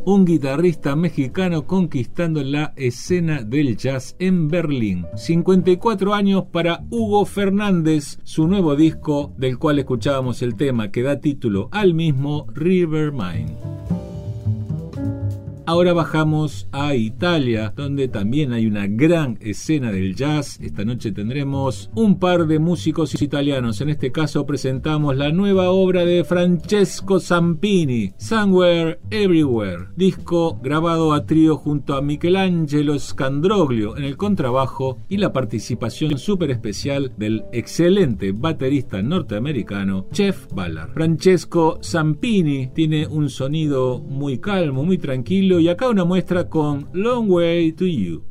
un guitarrista mexicano conquistando la escena del jazz en Berlín. 54 años para Hugo Fernández, su nuevo disco del cual escuchábamos el tema que da título al mismo, River Mine. Ahora bajamos a Italia, donde también hay una gran escena del jazz. Esta noche tendremos un par de músicos italianos. En este caso presentamos la nueva obra de Francesco Zampini, Somewhere Everywhere, disco grabado a trío junto a Michelangelo Scandroglio en el contrabajo y la participación súper especial del excelente baterista norteamericano Jeff Ballard. Francesco Zampini tiene un sonido muy calmo, muy tranquilo, y acá una muestra con Long Way to You.